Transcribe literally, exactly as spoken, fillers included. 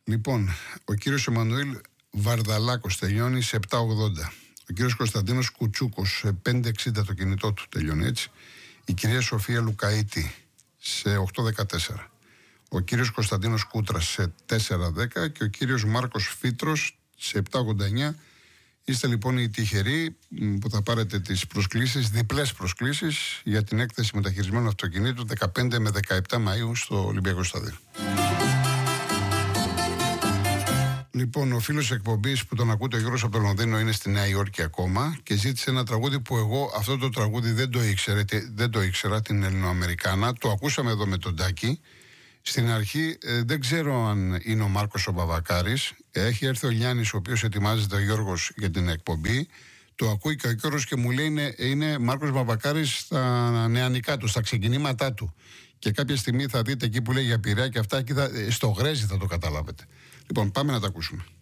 Λοιπόν, ο κύριος Εμμανουήλ Βαρδαλάκος τελειώνει σε επτά ογδόντα. Ο κύριος Κωνσταντίνος Κουτσούκος σε πέντε εξήντα το κινητό του τελειώνει έτσι. Η κυρία Σοφία Λουκαΐτη σε οκτώ δεκατέσσερα. Ο κύριος Κωνσταντίνος Κούτρας σε τέσσερα δέκα και ο κύριος Μάρκος Φίτρος σε επτά ογδόντα εννιά. Είστε λοιπόν οι τυχεροί που θα πάρετε τις προσκλήσεις, διπλές προσκλήσεις για την έκθεση μεταχειρισμένου αυτοκινήτου δεκαπέντε με δεκαεπτά Μαΐου στο Ολυμπιακό Στάδιο. Λοιπόν, ο φίλος εκπομπής που τον ακούτε, ο Γιώργος από το Λονδίνο, είναι στη Νέα Υόρκη ακόμα και ζήτησε ένα τραγούδι που εγώ αυτό το τραγούδι δεν το ήξερα, δεν το ήξερα την Ελληνοαμερικάνα. Το ακούσαμε εδώ με τον Τάκη. Στην αρχή ε, δεν ξέρω αν είναι ο Μάρκος ο Μπαβακάρης. Έχει έρθει ο Γιάννης, ο οποίος ετοιμάζεται, ο Γιώργος, για την εκπομπή. Το ακούει και ο Γιώργος και μου λέει είναι, είναι Μάρκος Μπαβακάρης στα νεανικά του, στα ξεκινήματά του. Και κάποια στιγμή θα δείτε εκεί που λέει για Πειραιά και αυτά, εκεί θα, στο Γρέζι θα το καταλάβετε. Λοιπόν, πάμε να τα ακούσουμε.